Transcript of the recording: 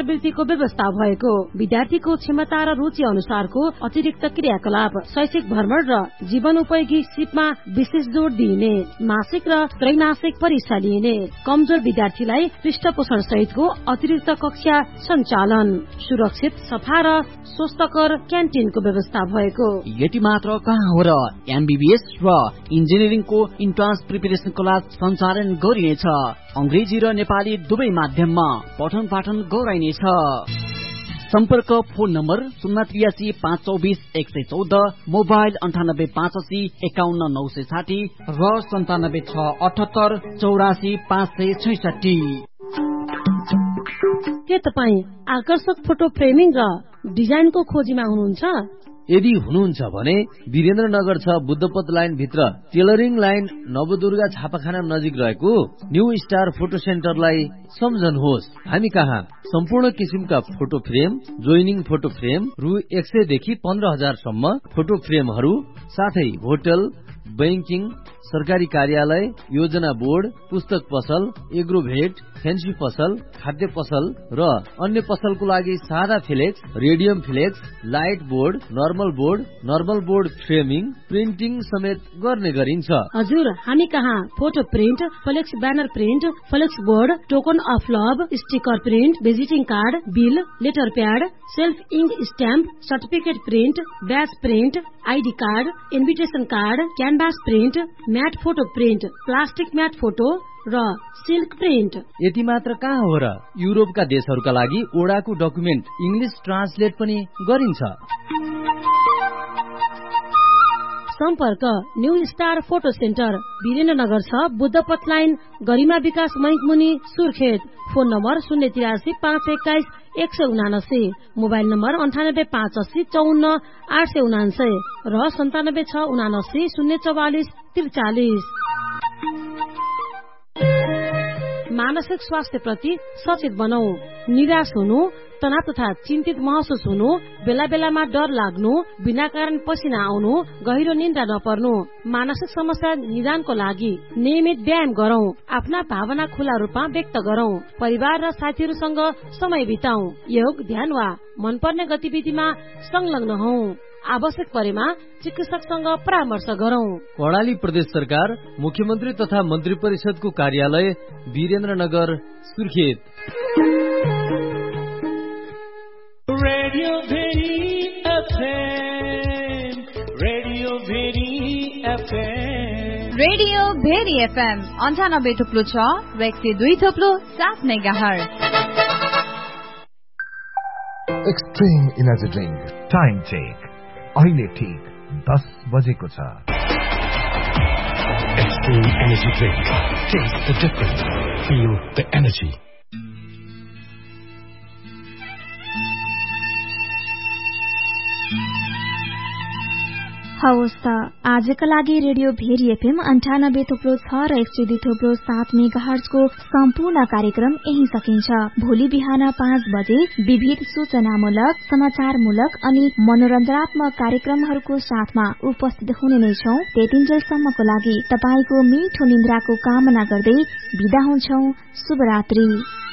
छात्रवृत्तिको व्यवस्था भएको, विद्यार्थीको क्षमता र रुचि अनुसारको अतिरिक्त क्रियाकलाप, शैक्षिक भ्रमण र जीवनोपयोगी सिपमा विशेष जोड़ दिइने, मासिक र त्रैमासिक परीक्षा लिइने, कमजोर विद्यार्थीलाई पृष्ठपोषण सहितको अतिरिक्त कक्षा सञ्चालन, सुरक्षित, सफा र स्वस्थकर क्यान्टिनको व्यवस्था भएको। यति मात्र कहाँ हो र एमबीबीएस र इन्जिनियरिङको इन्ट्रान्स प्रिपरेसन क्लास सञ्चालन गरिनेछ। अंग्रेजी र नेपाली दुवै माध्यममा पठन पाठन गराइनेछ। सम्पर्क फोन नम्बर 083 524 114, मोबाइल 98 85 51 960 र 97 678 84 566। के तपाईँ आकर्षक फोटो फ्रेमिङ र डिजाइनको खोजीमा हुनुहुन्छ? यदि हुनुहुन्छ भने वीरेन्द्रनगर 6 बुद्धपथ लाइन भित्र टेलरिङ लाइन नवदुर्गा छापाखाना नजिक रहेको न्यू स्टार फोटो सेन्टरलाई सम्झनुहोस्। हामी कहाँ सम्पूर्ण किसिमका photo frame, joining photo frame रु 100 देखि 15,000 सम्म फोटो फ्रेमहरू, साथै होटल, बैंकिङ, सरकारी कार्यालय, योजना बोर्ड, पुस्तक पसल, एग्रोभेट, फेन्सी पसल, खाद्य पसल र अन्य पसलको लागि सादा flex, radium flex, light board, normal board framing, printing समेत गर्ने गरिन्छ। हजुर, हामी कहाँ photo print, flex banner print, flex board, token of love, sticker print, visiting card, bill, letter pad, self ink stamp, certificate print, ब्याज print, ID card, invitation card, canvas print, mat photo print, plastic mat photo र silk print. यति मात्र कहाँ हो र युरोपका देशहरूका लागि ओडाको document English translate पनि गरिन्छ। सम्पर्क new star photo centre, Birendranagar 6 बुद्धपथ line, गरिमा विकास बैंकमुनि, Surkhet. Phone number 083 521 179, mobile number 98 580 54 879 र 97 679 044 43। मानसिक स्वास्थ्य प्रति सचेत बनौ। निराश हुनु, तनाव तथा चिन्तित महसुस हुनु, बेला बेलामा डर लाग्नु, बिना कारण पसिना आउनु, गहिरो निन्द्रा नपर्नु, मानसिक समस्या निदानको लागि नियमित व्यायाम गरौं, आफ्ना भावना खुला रूपमा व्यक्त गरौं, परिवार र साथीहरूसँग समय बिताऊ, योग, ध्यान वा मनपर्ने गतिविधिमा संलग्न हौ। आवश्यक परेमा चिकित्सकसँग परामर्श गरौं। कर्णाली प्रदेश सरकार, मुख्यमन्त्री तथा मन्त्री परिषदको कार्यालय, Birendranagar, Surkhet. Radio very FM, radio very FM, radio very FM 98.6 र 102.7 megahertz. Extreme energy drink time check अहिले ठीक 10 बजेको छ। Extreme Energy Drink. Taste the difference. Feel the energy. हवस् त आजका लागि रेडियो भेरी एफएम 98.6 र 102.7 मेगाहर्जको सम्पूर्ण कार्यक्रम यही सकिन्छ। भोलि बिहान 5 बजे विविध सूचनामूलक, समाचारमूलक अनि मनोरञ्जनात्मक कार्यक्रमहरूको साथमा उपस्थित हुने नै छौं। त्यतिन्जेलसम्मको लागि तपाईको मिठो निन्द्राको कामना गर्दै बिदा हुन्छौं। शुभरात्रि।